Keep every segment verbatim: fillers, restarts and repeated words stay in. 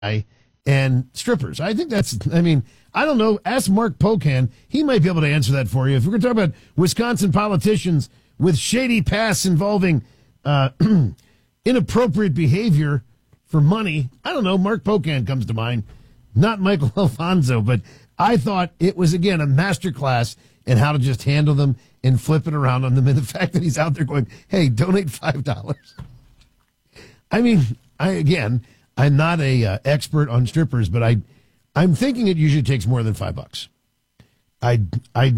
and strippers. I think that's, I mean, I don't know. Ask Mark Pocan. He might be able to answer that for you. If we're going to talk about Wisconsin politicians with shady pasts involving uh, inappropriate behavior for money, I don't know. Mark Pocan comes to mind, not Michael Alfonso, but I thought it was, again, a masterclass in how to just handle them and flip it around on them. And the fact that he's out there going, hey, donate five dollars. I mean, I again, I'm not a uh, expert on strippers, but I, I'm thinking it usually takes more than five bucks. I, I,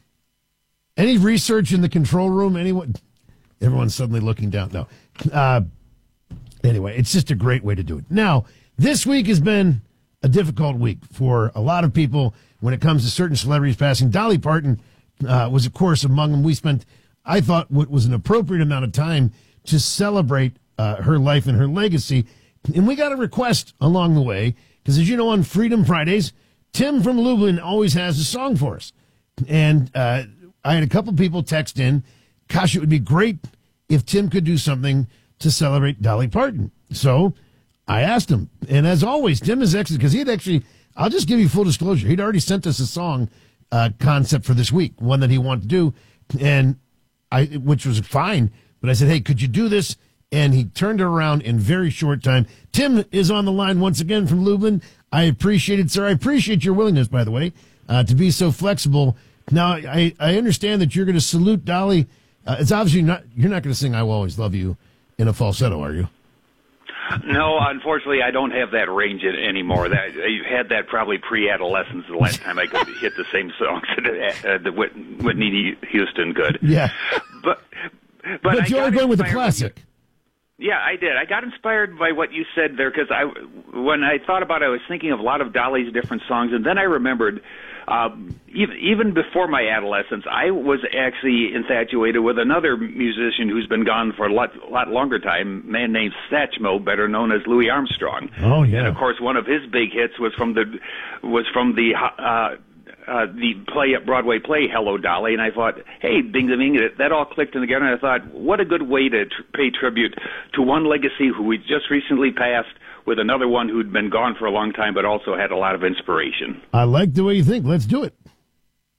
any research in the control room? Anyone? Everyone's suddenly looking down. No. Uh, anyway, it's just a great way to do it. Now, this week has been a difficult week for a lot of people when it comes to certain celebrities passing. Dolly Parton uh, was, of course, among them. We spent, I thought, what was an appropriate amount of time to celebrate uh, her life and her legacy. And we got a request along the way, because as you know, on Freedom Fridays, Tim from Lublin always has a song for us. And uh, I had a couple people text in, gosh, it would be great if Tim could do something to celebrate Dolly Parton. So I asked him. And as always, Tim is excellent, because he had actually, I'll just give you full disclosure, he'd already sent us a song uh, concept for this week, one that he wanted to do, and I, which was fine. But I said, hey, could you do this? And he turned it around in very short time. Tim is on the line once again from Lublin. I appreciate it, sir. I appreciate your willingness, by the way, uh, to be so flexible. Now, I, I understand that you're going to salute Dolly. Uh, it's obviously not, you're not going to sing I Will Always Love You in a falsetto, are you? No, unfortunately, I don't have that range anymore. That I had that probably pre-adolescence. The last time I could hit the same songs that, uh, that Whitney Houston could. Yeah, but but, but you're going with the classic. Yeah, I did. I got inspired by what you said there, because I, when I thought about it, I was thinking of a lot of Dolly's different songs, and then I remembered, um, even, even before my adolescence, I was actually infatuated with another musician who's been gone for a lot, lot longer time, a man named Satchmo, better known as Louis Armstrong. Oh, yeah. And, of course, one of his big hits was from the, was from the, uh, Uh, the play at Broadway play, Hello, Dolly, and I thought, hey, bing, bing, bing, that all clicked together, and I thought, what a good way to tr- pay tribute to one legacy who we just recently passed with another one who'd been gone for a long time but also had a lot of inspiration. I like the way you think. Let's do it.